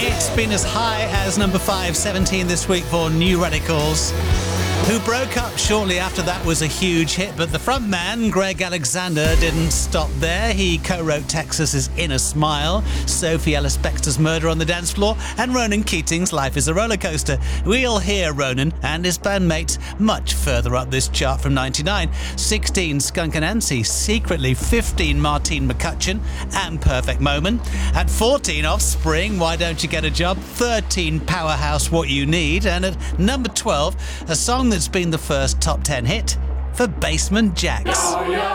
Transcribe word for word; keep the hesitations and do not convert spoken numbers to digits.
It's been as high as number five seventeen this week for New Radicals, who broke up shortly after that was a huge hit, but the frontman, Greg Alexander, didn't stop there. He co-wrote Texas's Inner Smile, Sophie Ellis-Bextor's Murder on the Dance Floor, and Ronan Keating's Life is a Roller Coaster. We'll hear Ronan and his bandmates much further up this chart from ninety-nine. sixteen, Skunk Anansie, Secretly. fifteen, Martine McCutcheon and Perfect Moment. At fourteen, Offspring, Why Don't You Get a Job? thirteen, Powerhouse, What You Need. And at number twelve, a song that's been the first top ten hit for Basement Jaxx.